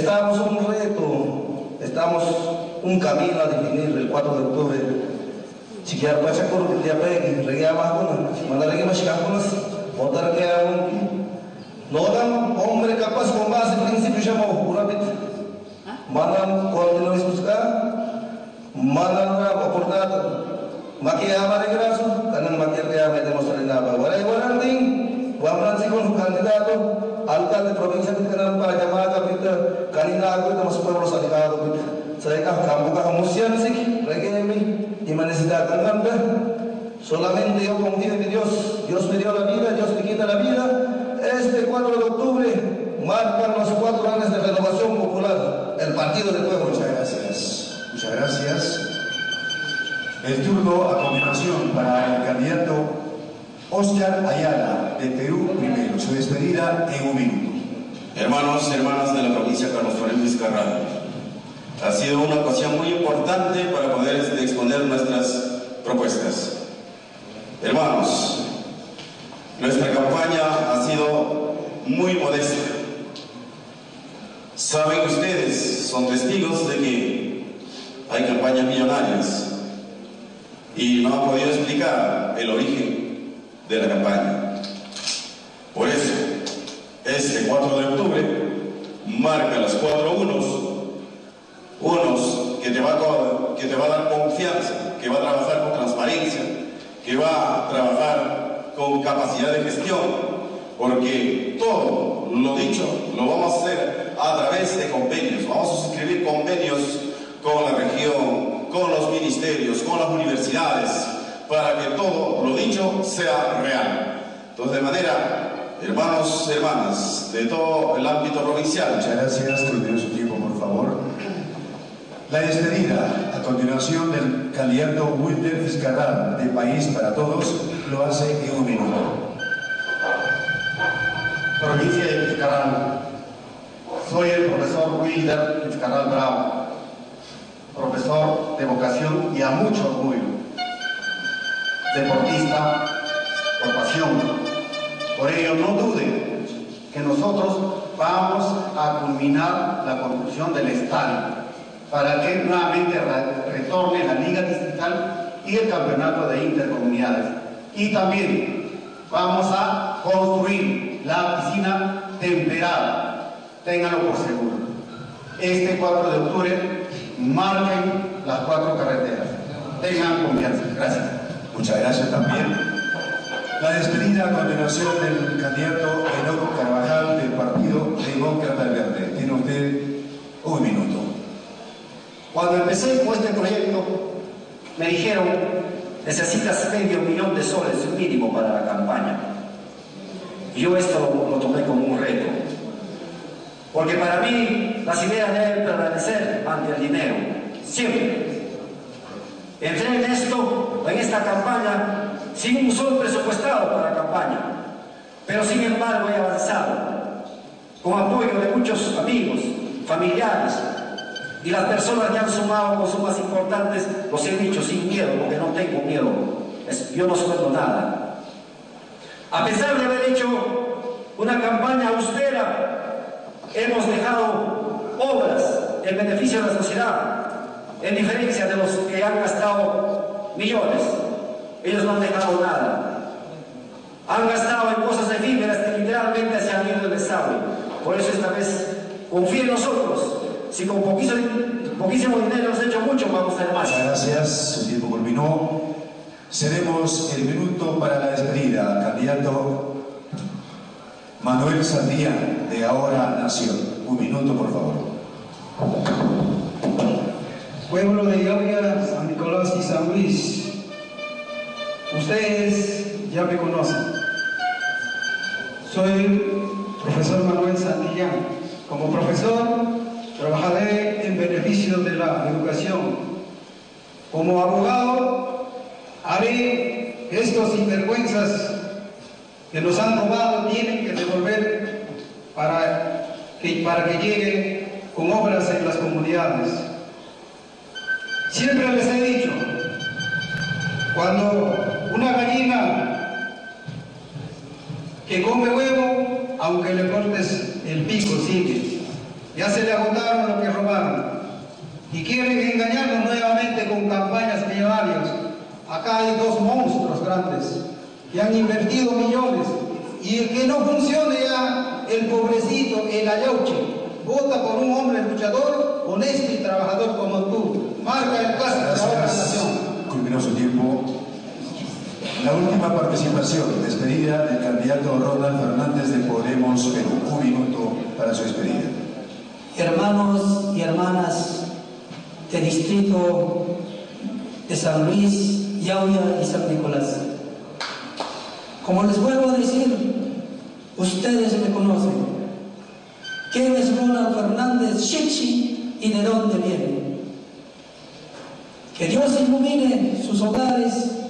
Estamos en un reto, estamos un camino a definir el 4 de octubre. Chiquiar Pachacor, que ya pegue, reguea más con, mandar reguea más chicaconas, votar que haga un. No dan hombre capaz con base principio llamado Urabit. Mandan cuando no buscar, mandan una oportunidad. Maquia Maregraso, Canan Maquia me demostrará nada. Guarandín, Juan Francisco, candidato, alcalde de provincia de Canan para llamar a Capita, Caninago y demás pueblos aliados. Saya Cambuca Musiansik, Reguemi, y Manecita Cangamba. Solamente yo confío en Dios. Dios me dio la vida, Dios me quita la vida. Este 4 de octubre marcan los 4 años de renovación popular, el Partido del Pueblo. Muchas gracias. Muchas gracias. El turno a continuación para el candidato Oscar Ayala, de Perú Primero. Su despedida en un minuto. Hermanos y hermanas de la provincia Carlos Flores Vizcarra, ha sido una ocasión muy importante para poder exponer nuestras propuestas. Hermanos, nuestra campaña ha sido muy modesta. Saben ustedes, son testigos de que hay campañas millonarias y no han podido explicar el origen de la campaña. Por eso, este 4 de octubre marca las 4 unos que te va a dar confianza, que va a trabajar con transparencia, que va a trabajar con capacidad de gestión, porque todo lo dicho lo vamos a hacer a través de convenios. Vamos a suscribir convenios con la región, con los ministerios, con las universidades, para que todo lo dicho sea real. Entonces, de manera, hermanos y hermanas de todo el ámbito provincial. Muchas gracias. Culmine su tiempo, por favor. La despedida a continuación del candidato Wilder Vizcarral, de País para Todos, lo hace en un minuto. Provincia de Vizcarral. Soy el profesor Wilder Vizcarral Bravo, profesor de vocación y a mucho orgullo, deportista por pasión. Por ello, no duden que nosotros vamos a culminar la construcción del estadio para que nuevamente retorne la Liga Distrital y el Campeonato de Intercomunidades. Y también vamos a construir la piscina temperada, ténganlo por seguro. Este 4 de octubre marquen las 4 carreteras. Tengan confianza. Gracias. Muchas gracias también. La despedida a continuación del candidato Enoc Carvajal, del Partido Demócrata Verde. Tiene usted un minuto. Cuando empecé con este proyecto, me dijeron, necesitas $500,000 de soles mínimo para la campaña. Yo esto lo tomé como un reto, porque para mí las ideas deben prevalecer ante el dinero, siempre. Entré en esta campaña, sin un sol presupuestado para la campaña, pero sin embargo he avanzado, con apoyo de muchos amigos, familiares, y las personas que han sumado con sumas importantes, los he dicho sin miedo, porque no tengo miedo. Yo no suelto nada. A pesar de haber hecho una campaña austera, hemos dejado obras en beneficio de la sociedad, en diferencia de los que han gastado millones. Ellos no han dejado nada. Han gastado en cosas efímeras que literalmente se han ido del desagüe. Por eso esta vez confío en nosotros. Si con poquísimo dinero hemos hecho mucho, vamos a hacer más. Muchas gracias, su tiempo culminó. Cedemos el minuto para la despedida. Candidato Manuel Sandía, de Ahora Nación. Un minuto, por favor. Pueblo de Llauria, San Nicolás y San Luis, ustedes ya me conocen. Soy el profesor Manuel Santillán. Como profesor, trabajaré en beneficio de la educación. Como abogado, haré que estos sinvergüenzas que nos han robado tienen que devolver para que lleguen con obras en las comunidades. Siempre les he dicho, cuando una gallina que come huevo, aunque le cortes el pico, sigue. Ya se le agotaron lo que robaron. Y quieren engañarnos nuevamente con campañas millonarias. Acá hay dos monstruos grandes que han invertido millones. Y el que no funcione ya, el pobrecito, el ayauche, vota por un hombre luchador, honesto y trabajador como tú. Marca el caso de la otra nación. Culminó su tiempo. La última participación, despedida del candidato Ronald Fernández de Podemos Perú. Un minuto para su despedida. Hermanos y hermanas del distrito de San Luis, Yauya y San Nicolás. Como les vuelvo a decir, ustedes me conocen. ¿Quién es Ronald Fernández Chichi y de dónde viene? Que Dios ilumine sus hogares,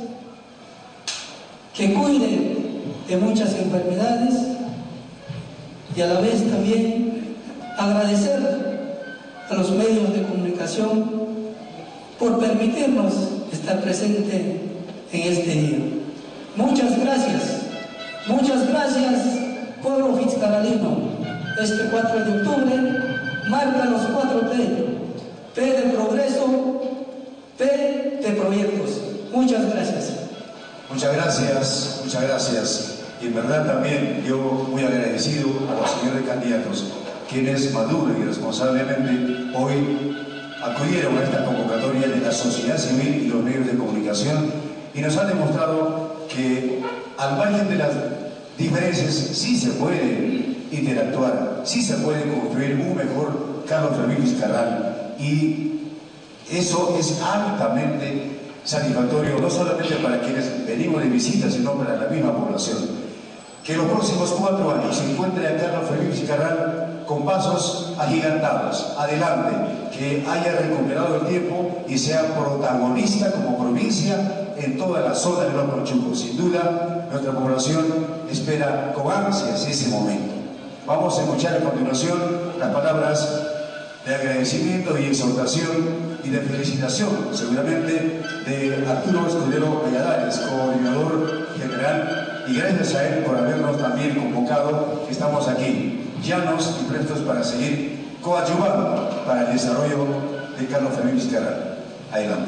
que cuide de muchas enfermedades y a la vez también agradecer a los medios de comunicación por permitirnos estar presentes en este día. Muchas gracias, pueblo fiscalino. Este 4 de octubre marca los 4 P. P de progreso, P de proyectos. Muchas gracias. Muchas gracias. Y en verdad también yo muy agradecido a los señores candidatos, quienes maduran y responsablemente hoy acudieron a esta convocatoria de la sociedad civil y los medios de comunicación y nos han demostrado que al margen de las diferencias sí se puede interactuar, sí se puede construir un mejor Carlos Fermín Vizcarral, y eso es altamente satisfactorio no solamente para quienes venimos de visita, sino para la misma población. Que los próximos 4 años se encuentre a Carlos Fermín Vizcarral con pasos agigantados, adelante, que haya recuperado el tiempo y sea protagonista como provincia en toda la zona de los Conchucos. Sin duda, nuestra población espera con ansias ese momento. Vamos a escuchar a continuación las palabras de agradecimiento y exhortación y de felicitación, seguramente, de Arturo Escudero Valladares, coordinador general, y gracias a él por habernos también convocado. Estamos aquí, llanos y prestos para seguir coadyuvando para el desarrollo de Carlos Fermín Vizcarral. Adelante.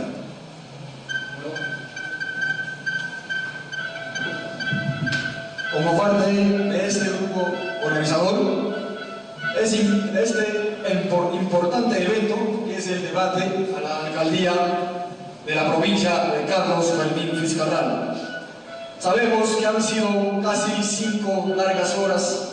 Como parte de este grupo organizador, en este importante evento, que es el debate a la alcaldía de la provincia de Carlos Fermín Vizcarral. Sabemos que han sido casi 5 largas horas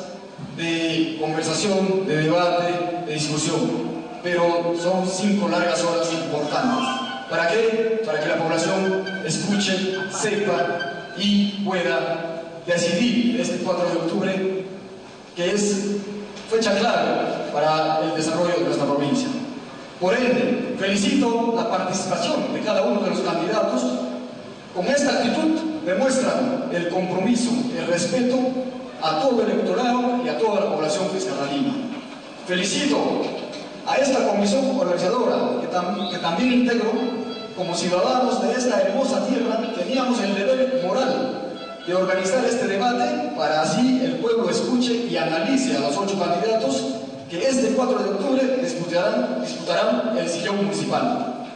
de conversación, de debate, de discusión, pero son 5 largas horas importantes. ¿Para qué? Para que la población escuche, sepa y pueda decidir este 4 de octubre, que es fecha clave para el desarrollo de nuestra provincia. Por ende, felicito la participación de cada uno de los candidatos. Con esta actitud demuestran el compromiso, el respeto a todo el electorado y a toda la población fiscalina. Felicito a esta comisión organizadora que también integro. Como ciudadanos de esta hermosa tierra teníamos el deber moral de organizar este debate para así el pueblo escuche y analice a los 8 candidatos que este 4 de octubre disputarán el sillón municipal.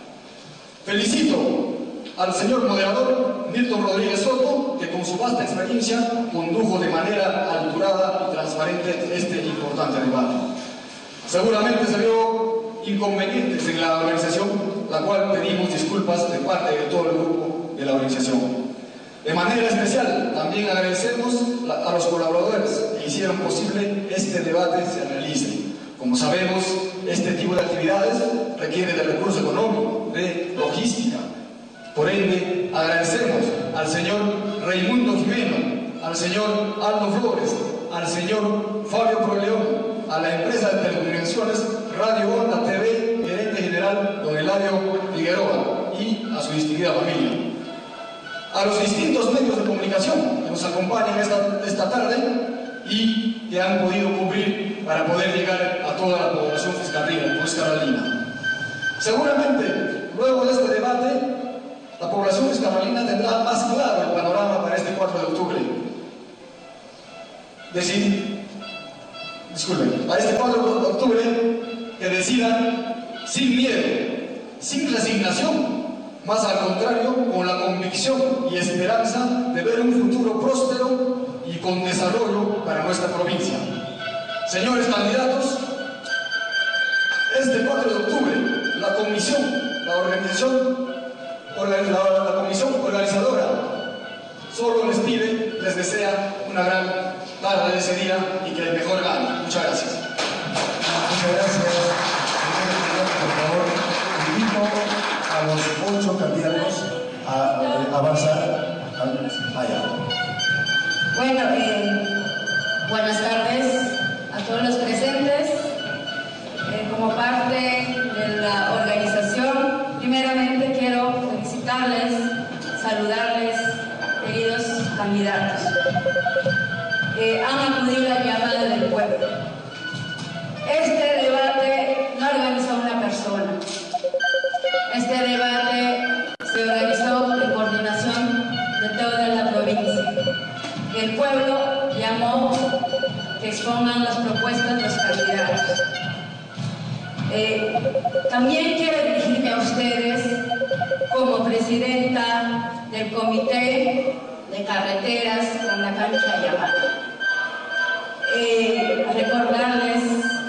Felicito al señor moderador Milton Rodríguez Soto, que con su vasta experiencia condujo de manera alturada y transparente este importante debate. Seguramente se vio inconvenientes en la organización, la cual pedimos disculpas de parte de todo el grupo de la organización. De manera especial, también agradecemos a los colaboradores que hicieron posible este debate se realice. Como sabemos, este tipo de actividades requiere de recursos económicos, de logística. Por ende, agradecemos al señor Raimundo Jimeno, al señor Aldo Flores, al señor Fabio Proleón, a la empresa de telecomunicaciones Radio Onda TV, gerente general don Eladio Figueroa, y a su distinguida familia. A los distintos medios de comunicación que nos acompañan esta tarde y que han podido cubrir para poder llegar a toda la población fiscalina. Seguramente, luego de este debate, la población fiscalina tendrá más claro el panorama para este 4 de octubre. Para este 4 de octubre que decidan sin miedo, sin resignación, más al contrario, con la convicción y esperanza de ver un futuro próspero y con desarrollo para nuestra provincia. Señores candidatos, este 4 de octubre, la comisión organizadora solo les pide, les desea una gran tarde de ese día y que el mejor gane. Muchas gracias. Muchas gracias. Por favor, invito a los 8 candidatos a avanzar allá. Bueno, buenas tardes a todos los presentes. Como parte de la organización, primeramente quiero felicitarles, saludarles, queridos candidatos. Han acudido a la llamada del pueblo. Este debate no organizó una persona. Este debate se organizó en coordinación de toda la provincia. El pueblo llamó que expongan las propuestas de los candidatos. También quiero dirigirme a ustedes como presidenta del Comité de Carreteras en la cancha llamada. Recordarles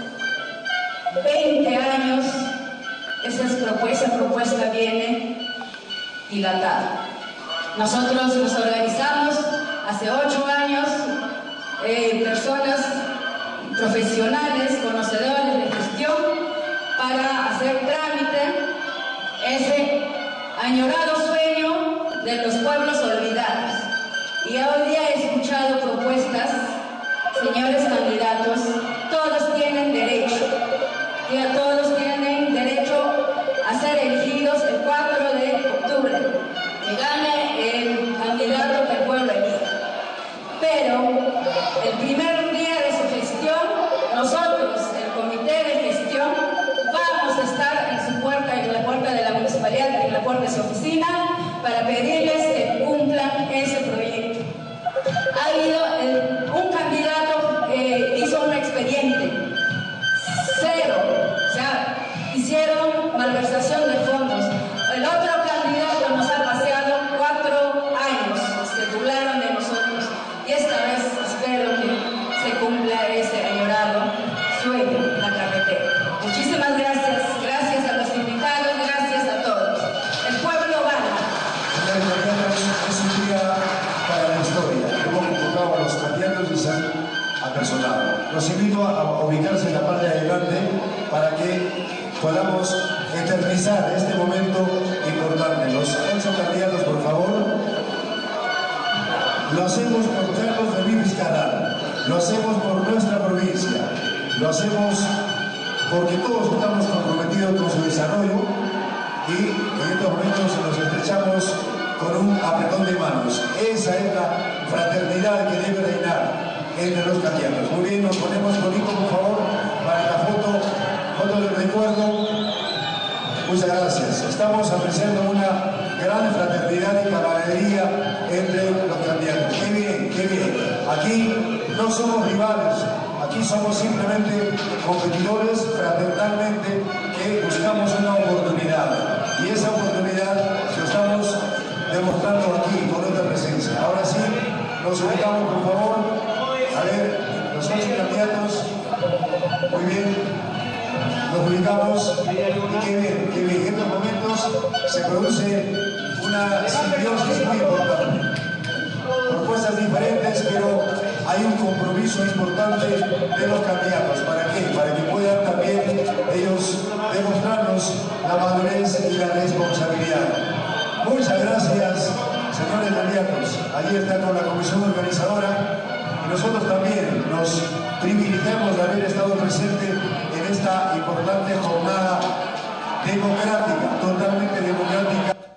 20 años, esa propuesta viene dilatada. Nosotros nos organizamos hace 8 años, personas profesionales, conocedores de gestión, para hacer trámite ese añorado sueño de los pueblos olvidados. Y hoy día he escuchado propuestas, señores candidatos, todos tienen derecho, todos tienen derecho a ser elegidos el 4 de octubre, que gane el candidato que el pueblo elija. Pero el primer día de su gestión, nosotros, el comité de gestión, vamos a estar en su puerta, en la puerta de la municipalidad, en la puerta de su oficina, para pedirles que cumplan ese proyecto. Ha habido un candidato hizo un expediente, 0, o sea, hicieron malversación de fondos. El otro candidato nos ha paseado 4 años, se burlaron de nosotros. Y esta vez espero que se cumpla ese añorado sueño, la carretera. Muchísimas gracias, gracias a los invitados, gracias a todos. El pueblo gana. Es un día para la historia. Hemos convocado a los candidatos y se han apersonado. Los invito a ubicarse en la parte de adelante para que podamos eternizar este momento importante. Los 8 candidatos, por favor. Lo hacemos por Carlos David Vizcarra, lo hacemos por nuestra provincia, lo hacemos porque todos estamos comprometidos con su desarrollo y en estos momentos nos estrechamos con un apretón de manos. Esa es la fraternidad que debe reinar entre los candidatos. Muy bien, nos ponemos bonitos, por favor, para la foto del recuerdo. Muchas gracias. Estamos apreciando una gran fraternidad y camaradería entre los candidatos. Qué bien, qué bien. Aquí no somos rivales, aquí somos simplemente competidores fraternalmente que buscamos una oportunidad. Y esa oportunidad lo estamos demostrando aquí con nuestra presencia. Ahora sí, nos ubicamos, por favor. A ver, los 8 candidatos. Muy bien. Nos ubicamos y qué bien, qué bien. En estos momentos se produce una simbiosis muy importante. Propuestas diferentes, pero hay un compromiso importante de los candidatos. ¿Para qué? Para que puedan también ellos demostrarnos la madurez y la responsabilidad. Muchas gracias, señores candidatos. Allí está con la comisión organizadora y nosotros también nos privilegiamos de haber estado presentes en esta importante jornada democrática, totalmente democrática.